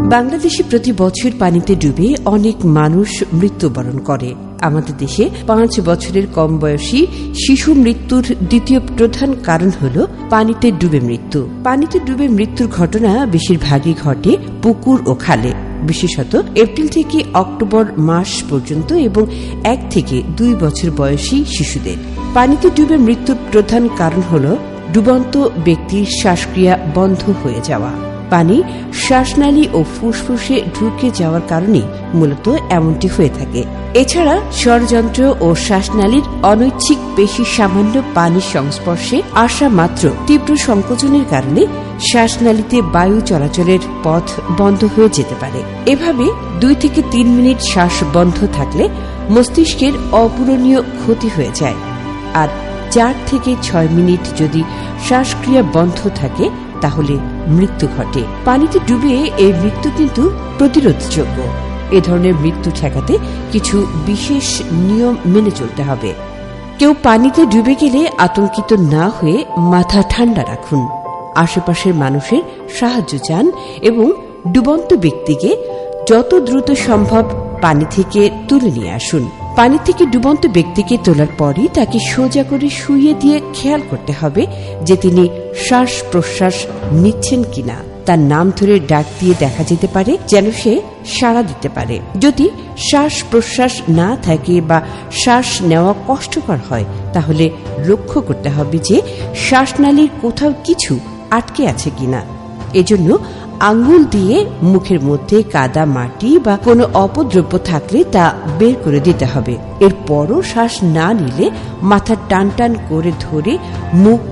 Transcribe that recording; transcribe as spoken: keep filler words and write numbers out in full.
বাংলাদেশে প্রতি বছর পানিতে ডুবে অনেক মানুষ মৃত্যুবরণ করে। আমাদের দেশে পাঁচ বছরের কম বয়সী শিশু মৃত্যুর দ্বিতীয় প্রধান কারণ হল পানিতে ডুবে মৃত্যু। পানিতে ডুবে মৃত্যুর ঘটনা বেশিরভাগই ঘটে পুকুর ও খালে, বিশেষত এপ্রিল থেকে অক্টোবর মাস পর্যন্ত এবং এক থেকে দুই বছর বয়সী শিশুদের। পানিতে ডুবে মৃত্যুর প্রধান কারণ হল ডুবন্ত ব্যক্তির শ্বাসক্রিয়া বন্ধ হয়ে যাওয়া। পানি শ্বাসনালী ও ফুসফুসে ঢুকে যাওয়ার কারণে মূলত এমনটি হয়ে থাকে। এছাড়া ষড়যন্ত্র ও শ্বাসনালীর অনৈচ্ছিক পেশি সামান্য পানির সংস্পর্শে আসা মাত্র তীব্র সংকোচনের কারণে শ্বাসনালীতে বায়ু চলাচলের পথ বন্ধ হয়ে যেতে পারে। এভাবে দুই থেকে তিন মিনিট শ্বাস বন্ধ থাকলে মস্তিষ্কের অপূরণীয় ক্ষতি হয়ে যায়, আর চার থেকে ছয় মিনিট যদি শ্বাসক্রিয়া বন্ধ থাকে তাহলে মৃত্যু ঘটে। পানিতে ডুবে এই মৃত্যু কিন্তু প্রতিরোধযোগ্য। এ ধরনের মৃত্যু ঠেকাতে কিছু বিশেষ নিয়ম মেনে চলতে হবে। কেউ পানিতে ডুবে গেলে আতঙ্কিত না হয়ে মাথা ঠান্ডা রাখুন, আশেপাশের মানুষের সাহায্য চান এবং ডুবন্ত ব্যক্তিকে যত দ্রুত সম্ভব পানি থেকে তুলে নিয়ে আসুন। পানি থেকে ডুবন্ত ব্যক্তিকে তোলার পরই তাকে সোজা করে শুইয়ে দিয়ে খেয়াল করতে হবে যে তিনি শ্বাস প্রশ্বাস নিচ্ছেন কিনা। তার নাম ধরে ডাক দিয়ে দেখা যেতে পারে যেন সে সাড়া দিতে পারে। যদি শ্বাস প্রশ্বাস না থাকে বা শ্বাস নেওয়া কষ্টকর হয় তাহলে লক্ষ্য করতে হবে যে শ্বাসনালীর কোথাও কিছু আটকে আছে কিনা। এজন্য আঙ্গুল দিয়ে মুখের মধ্যে কাদা মাটি বা কোনো অপদ্রব্য থাকলে তা বের করে দিতে হবে। এরপরও শ্বাস না নিলে মাথা টান টান করে ধরে মুখ